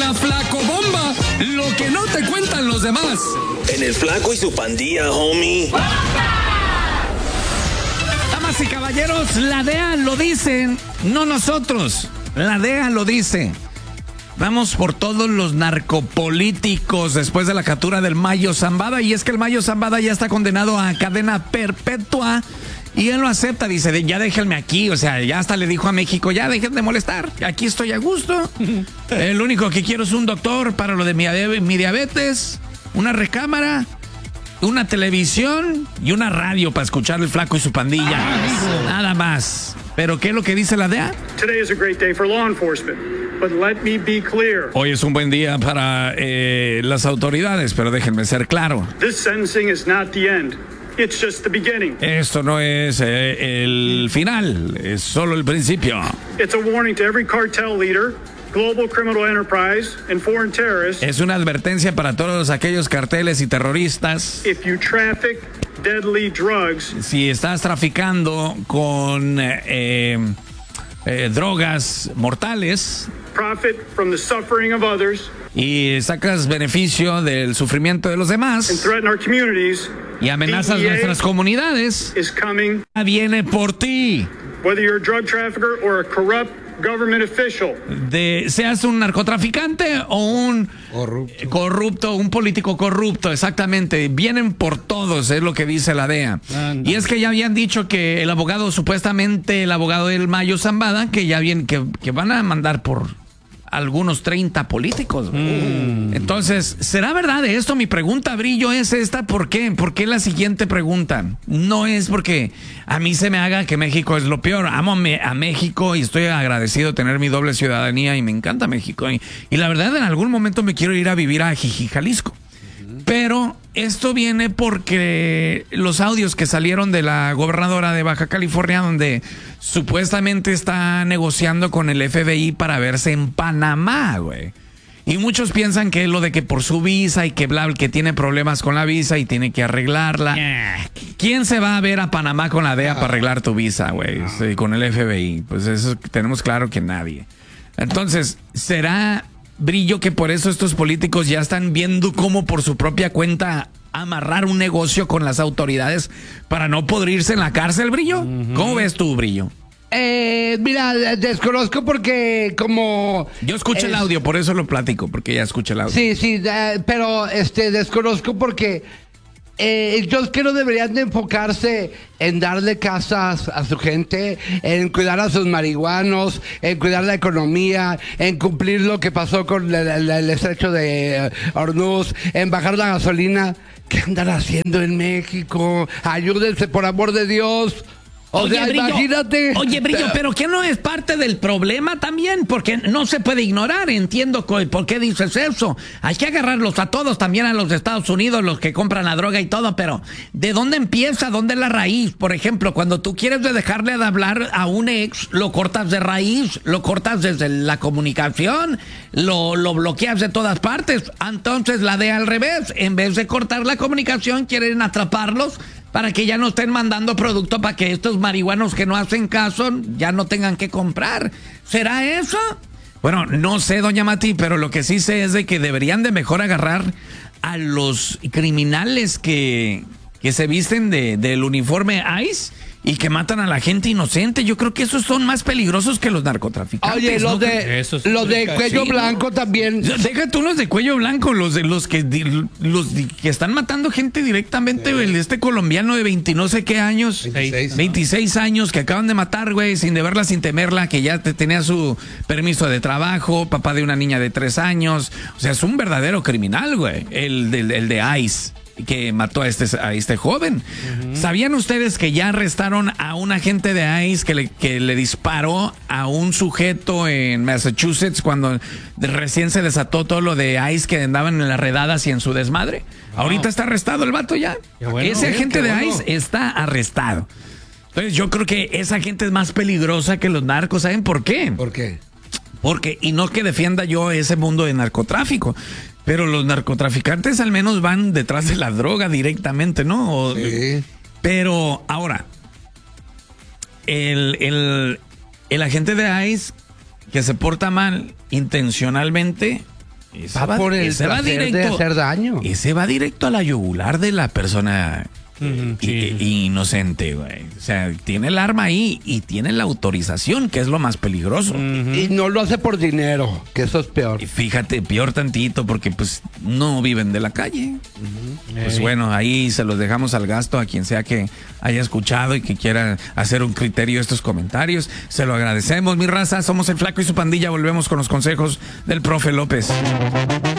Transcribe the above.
La Flacobomba, lo que no te cuentan los demás. En el Flaco y su pandilla, homie. Damas y caballeros, la DEA lo dicen, no nosotros. La DEA lo dice. Vamos por todos los narcopolíticos después de la captura del Mayo Zambada. Y es que el Mayo Zambada ya está condenado a cadena perpetua. Y él lo acepta, dice, ya déjenme aquí. O sea, ya hasta le dijo a México, ya dejen de molestar. Aquí estoy a gusto. El único que quiero es un doctor para lo de mi diabetes, una recámara, una televisión y una radio para escuchar el Flaco y su pandilla. Nada más. ¿Pero qué es lo que dice la DEA? Today is a great day for law enforcement, but let me be clear. Hoy es un buen día para las autoridades, pero déjenme ser claro. This sentencing is not the end. It's just the beginning. Esto no es el final, es solo el principio. It's a warning to every cartel leader, global criminal enterprise, and foreign terrorists. Es una advertencia para todos aquellos carteles y terroristas. If you traffic deadly drugs, si estás traficando con drogas mortales, profit from the suffering of others, y sacas beneficio del sufrimiento de los demás, and threaten our communities, y amenazas nuestras comunidades, is coming. Viene por ti. Whether you're a drug trafficker or a corrupt government official. Seas un narcotraficante o un corrupto, un político corrupto, exactamente. Vienen por todos, es lo que dice la DEA. Y es que ya habían dicho que el abogado, supuestamente el abogado del Mayo Zambada, que ya viene, que van a mandar por algunos 30 políticos. Entonces, ¿será verdad esto? Mi pregunta, Brillo, es esta. ¿Por qué? ¿Por qué la siguiente pregunta? No es porque a mí se me haga que México es lo peor. Amo a México y estoy agradecido de tener mi doble ciudadanía y me encanta México. Y la verdad, en algún momento me quiero ir a vivir a Jijí, Jalisco. Pero esto viene porque los audios que salieron de la gobernadora de Baja California, donde supuestamente está negociando con el FBI para verse en Panamá, güey. Y muchos piensan que es lo de que por su visa y que bla, que tiene problemas con la visa y tiene que arreglarla. ¿Quién se va a ver a Panamá con la DEA para arreglar tu visa, güey? Sí, con el FBI. Pues eso tenemos claro que nadie. Entonces, ¿será, Brillo, que por eso estos políticos ya están viendo cómo por su propia cuenta amarrar un negocio con las autoridades para no podrirse en la cárcel, Brillo? ¿Cómo ves tú, Brillo? Mira, desconozco porque como... Yo escuché el audio, por eso lo platico, porque ya escuché el audio. Sí, pero desconozco porque ellos que no deberían de enfocarse en darle casas a su gente, en cuidar a sus marihuanos, en cuidar la economía, en cumplir lo que pasó con el estrecho de Hormuz, en bajar la gasolina. ¿Qué andan haciendo en México? Ayúdense, por amor de Dios. Oye, Brillo, imagínate. Oye, Brillo, pero ¿qué no es parte del problema también? Porque no se puede ignorar, entiendo por qué dices eso. Hay que agarrarlos a todos, también a los de Estados Unidos, los que compran la droga y todo, pero ¿de dónde empieza? ¿Dónde es la raíz? Por ejemplo, cuando tú quieres dejarle de hablar a un ex, lo cortas de raíz, lo cortas desde la comunicación, lo bloqueas de todas partes. Entonces la DEA al revés, en vez de cortar la comunicación, quieren atraparlos para que ya no estén mandando producto para que estos marihuanos que no hacen caso ya no tengan que comprar. ¿Será eso? Bueno, no sé, doña Mati, pero lo que sí sé es de que deberían de mejor agarrar a los criminales que se visten del uniforme ICE y que matan a la gente inocente. Yo creo que esos son más peligrosos que los narcotraficantes. Oye, los de cuello blanco también. Deja tú los de cuello blanco, los que están matando gente directamente, güey. Este colombiano de 20 no sé qué años, 26 años, que acaban de matar, güey, sin deberla, sin temerla, que ya tenía su permiso de trabajo, papá de una niña de 3 años. O sea, es un verdadero criminal, güey, el de ICE, que mató a este joven. ¿Sabían ustedes que ya arrestaron a un agente de ICE que le disparó a un sujeto en Massachusetts cuando recién se desató todo lo de ICE, que andaban en las redadas y en su desmadre? Ahorita está arrestado el vato ya. Ese agente de ICE está arrestado. Entonces yo creo que esa gente es más peligrosa que los narcos. ¿Saben por qué? ¿Por qué? Porque, y no que defienda yo ese mundo de narcotráfico, pero los narcotraficantes al menos van detrás de la droga directamente, ¿no? Sí. Pero ahora, el agente de ICE que se porta mal intencionalmente, Va por el placer de hacer daño. Ese va directo a la yugular de la persona inocente, güey. O sea, tiene el arma ahí y tiene la autorización, que es lo más peligroso. Y no lo hace por dinero, que eso es peor. Y fíjate, peor tantito, porque pues no viven de la calle. Pues bueno, ahí se los dejamos al gasto a quien sea que haya escuchado y que quiera hacer un criterio de estos comentarios. Se lo agradecemos, mi raza. Somos el Flaco y su pandilla. Volvemos con los consejos del profe López.